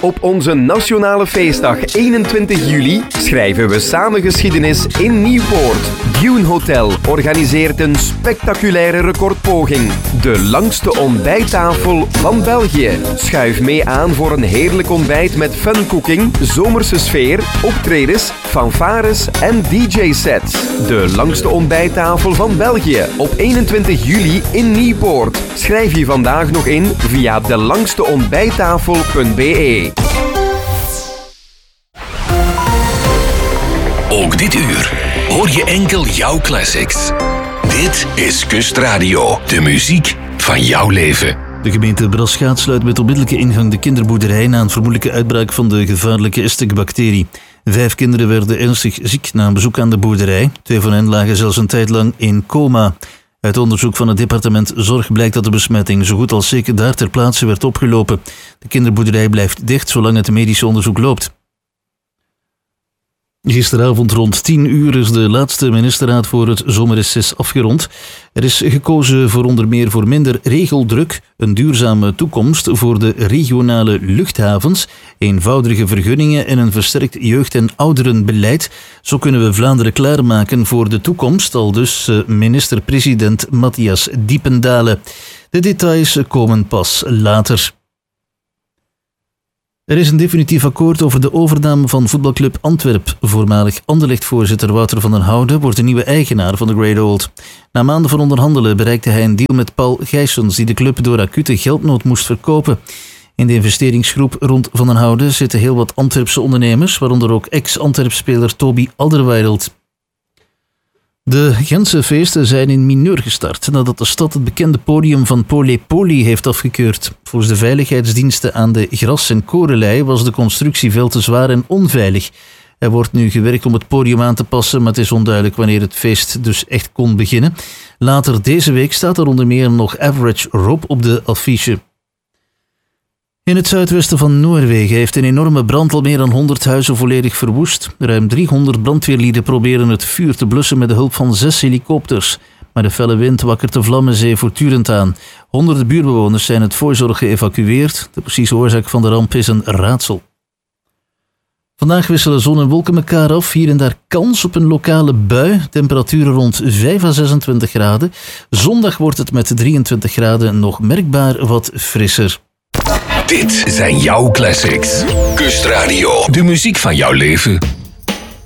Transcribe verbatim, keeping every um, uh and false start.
Op onze nationale feestdag eenentwintig juli schrijven we samen geschiedenis in Nieuwpoort. Dune Hotel organiseert een spectaculaire recordpoging. De langste ontbijttafel van België. Schuif mee aan voor een heerlijk ontbijt met funcooking, zomerse sfeer, optredens, fanfares en D J-sets. De langste ontbijttafel van België op eenentwintig juli in Nieuwpoort. Schrijf je vandaag nog in via de langste ontbijttafel punt b e. Ook dit uur hoor je enkel jouw classics. Dit is Kustradio, de muziek van jouw leven. De gemeente Braschaat sluit met onmiddellijke ingang de kinderboerderij na een vermoedelijke uitbraak van de gevaarlijke ESTEC-bacterie. Vijf kinderen werden ernstig ziek na een bezoek aan de boerderij. Twee van hen lagen zelfs een tijd lang in coma. Uit onderzoek van het departement Zorg blijkt dat de besmetting zo goed als zeker daar ter plaatse werd opgelopen. De kinderboerderij blijft dicht zolang het medische onderzoek loopt. Gisteravond rond tien uur is de laatste ministerraad voor het zomerreces afgerond. Er is gekozen voor onder meer voor minder regeldruk, een duurzame toekomst voor de regionale luchthavens, eenvoudige vergunningen en een versterkt jeugd- en ouderenbeleid. Zo kunnen we Vlaanderen klaarmaken voor de toekomst, aldus minister-president Matthias Diependale. De details komen pas later. Er is een definitief akkoord over de overname van voetbalclub Antwerp. Voormalig Anderlecht-voorzitter Wouter van den Houde wordt de nieuwe eigenaar van de Great Old. Na maanden van onderhandelen bereikte hij een deal met Paul Gijsens, die de club door acute geldnood moest verkopen. In de investeringsgroep rond Van den Houde zitten heel wat Antwerpse ondernemers, waaronder ook ex-Antwerp-speler Toby Alderweireld. De Gentse feesten zijn in mineur gestart nadat de stad het bekende podium van Polypoly heeft afgekeurd. Volgens de veiligheidsdiensten aan de Gras- en Korelei was de constructie veel te zwaar en onveilig. Er wordt nu gewerkt om het podium aan te passen, maar het is onduidelijk wanneer het feest dus echt kon beginnen. Later deze week staat er onder meer nog Average Rob op de affiche. In het zuidwesten van Noorwegen heeft een enorme brand al meer dan honderd huizen volledig verwoest. Ruim driehonderd brandweerlieden proberen het vuur te blussen met de hulp van zes helikopters. Maar de felle wind wakkert de Vlammenzee voortdurend aan. Honderden buurtbewoners zijn uit voorzorg geëvacueerd. De precieze oorzaak van de ramp is een raadsel. Vandaag wisselen zon en wolken elkaar af. Hier en daar kans op een lokale bui. Temperaturen rond vijf à zesentwintig graden. Zondag wordt het met drieëntwintig graden nog merkbaar wat frisser. Dit zijn jouw classics. Kustradio, de muziek van jouw leven.